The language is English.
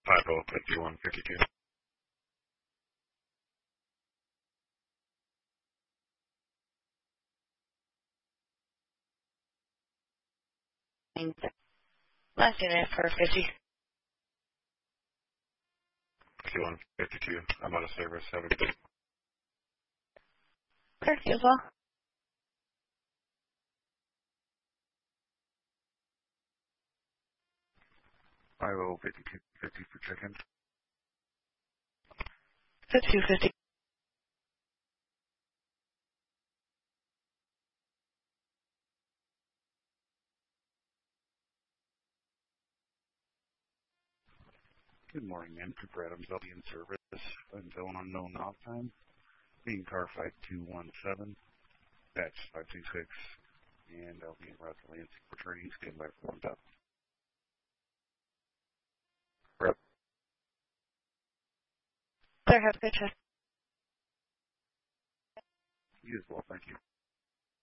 50-51-52. Last unit for 50. 51-52. I'm out of service. Have a good day. Sure, you as well. IO 5250 for check-in. 5250. Good morning, ma'am. Cooper Adams. I'll be in service until an unknown off time. Being car 5217, batch 526, and I'll be in Russell Lansing for training. Stand by for 1,000. Sir, have a good trip. You as well. Thank you.